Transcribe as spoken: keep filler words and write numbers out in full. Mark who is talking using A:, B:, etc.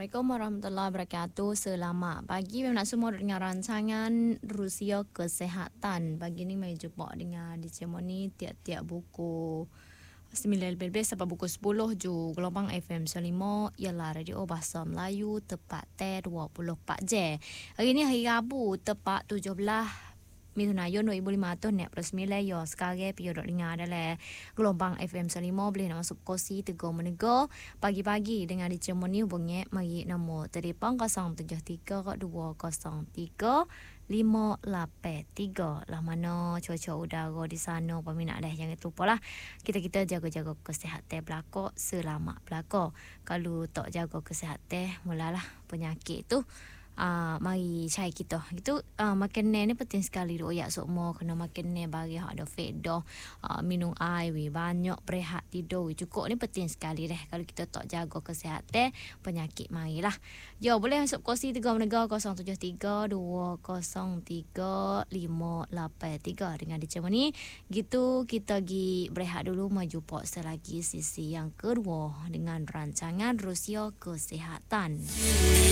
A: Assalamualaikum warahmatullahi wabarakatuh. Selamat pagi. Memang nak semua dengan rancangan Rusia Kesehatan. Pagi ni mai jumpa dengan di Cemoni tiap-tiap buku sembilan lebih sampai buku sepuluh ju gelombang F M Selimo ialah radio bahasa Melayu tepat T dua puluh empat J. Hari ni hari Rabu tepat tujuh belas Mithunayun dua ribu lima belas net plus sembilan yo sekarang piyo dok dengar adalah gelombang F M Selimo boleh nak masuk kosi Tegur Menegor pagi-pagi dengan di Cemoni hubungi mari nombor telefon kosong tujuh tiga dua kosong tiga lima lapan tiga lah mana cuaca udara di sana peminat dah jangan lupa lah kita-kita jaga-jaga kesihatan belakang selamat belakang. Kalau tak jaga kesihatan mulalah penyakit tu Uh, mari cari kita itu uh, makanan ni penting sekali doh ya semua kena makan ni bagi hak ada faedah uh, minum air we banyak berehat tidur we cukup ni penting sekali deh kalau kita tak jaga kesihatan penyakit marilah yo boleh masuk kursi Tegur Menegor kosong tujuh tiga dua kosong tiga lima lapan tiga dengan di Cemoni gitu kita pergi berehat dulu maju pak selagi sisi yang kedua dengan rancangan Rusia Kesehatan.